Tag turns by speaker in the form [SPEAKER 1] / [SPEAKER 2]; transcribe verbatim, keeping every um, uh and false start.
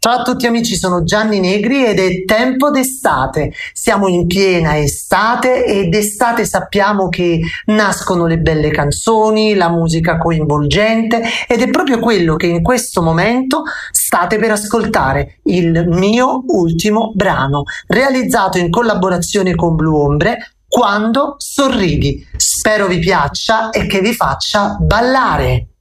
[SPEAKER 1] Ciao a tutti amici, sono Gianni Negri ed è tempo d'estate. Siamo in piena estate e d'estate sappiamo che nascono le belle canzoni, la musica coinvolgente ed è proprio quello che in questo momento state per ascoltare, il mio ultimo brano, realizzato in collaborazione con Blu Ombre, Quando sorridi. Spero vi piaccia e che vi faccia ballare.